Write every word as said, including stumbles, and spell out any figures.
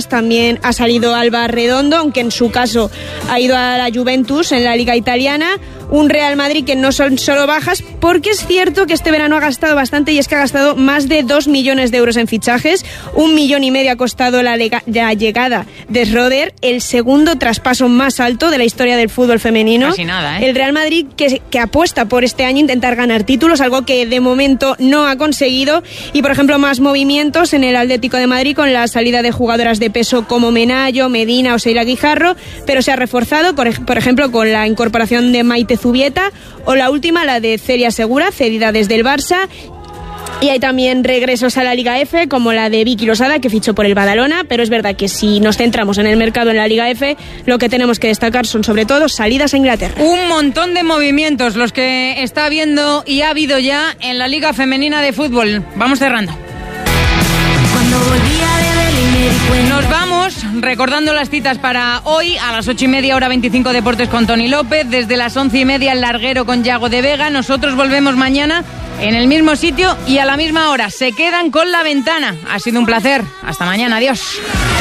bajas, también ha salido Alba Redondo, aunque en su caso ha ido a la Juventus en la Liga Italiana. Un Real Madrid que no son solo bajas, porque es cierto que este verano ha gastado bastante, y es que ha gastado más de dos millones de euros en fichajes. Un millón y medio ha costado la, lega- la llegada de Schroeder, el segundo traspaso más alto de la historia del fútbol femenino. Casi nada, ¿eh? El Real Madrid que, que apuesta por este año intentar ganar títulos, algo que de momento no ha conseguido. Y por ejemplo, más movimientos en el Atlético de Madrid con la salida de jugadoras de peso como Menayo, Medina o Seila Guijarro, pero se ha reforzado, por, por ejemplo, con la incorporación de Maite Zubieta, o la última, la de Celia Segura, cedida desde el Barça. Y hay también regresos a la Liga F, como la de Vicky Losada, que fichó por el Badalona, pero es verdad que si nos centramos en el mercado en la Liga F, lo que tenemos que destacar son sobre todo salidas a Inglaterra. Un montón de movimientos los que está habiendo y ha habido ya en la Liga Femenina de Fútbol. Vamos cerrando. Cuando volví a beber y me di cuenta. Nos vamos recordando las citas para hoy. A las ocho y media, hora veinticinco, Deportes con Toni López. Desde las once y media, El Larguero con Yago de Vega. Nosotros volvemos mañana en el mismo sitio y a la misma hora. Se quedan con La Ventana. Ha sido un placer. Hasta mañana. Adiós.